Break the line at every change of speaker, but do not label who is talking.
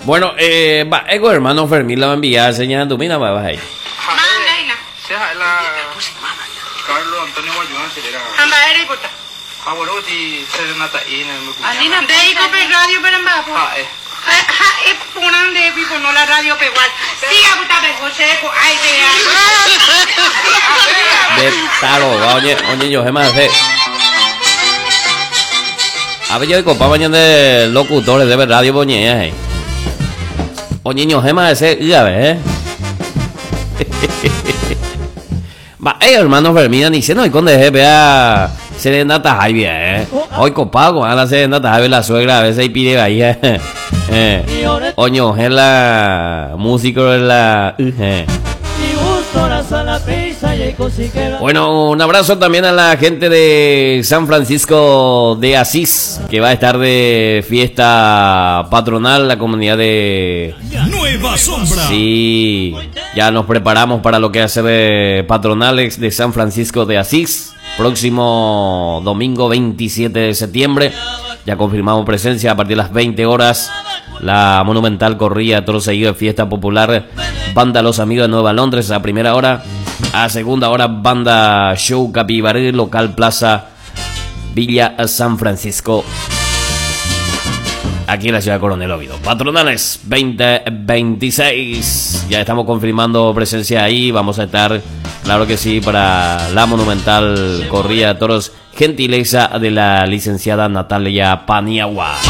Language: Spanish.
Bueno, ego hermano Fermín la va a enviar señal tu mina va ahí.
Carlos Antonio Guayuán será.
Ambaere puta.
Ahora ti serenata ina mu.
Anina dei ko pe radio per ambapo. E ponan de pipo no la radio pe igual. Siga puta pe José ko ai de.
De talo, oye yo se me hace. A ver, yo copa mañana de locutores de radio boñea, o niños gemas ese, ya ves, va, hermano Fermina, ni se no hay con de vea serenata ahí bien, hoy copago, a la serenata ahí la suegra, a veces ahí pide ahí, oño, es la música de la, Bueno, un abrazo también a la gente de San Francisco de Asís, que va a estar de fiesta patronal, la comunidad de
Nueva Sombra.
Sí, ya nos preparamos para lo que hace de patronales de San Francisco de Asís, próximo domingo 27 de septiembre. Ya confirmamos presencia a partir de las 20 horas. La monumental corrida todo seguido de fiesta popular. Banda Los Amigos de Nueva Londres a primera hora. A segunda hora, banda Show Capibaré, local Plaza Villa San Francisco, aquí en la ciudad de Coronel Oviedo. Patronales 2026. Ya estamos confirmando presencia ahí. Vamos a estar, claro que sí, para la monumental corrida de toros, gentileza de la licenciada Natalia Paniagua.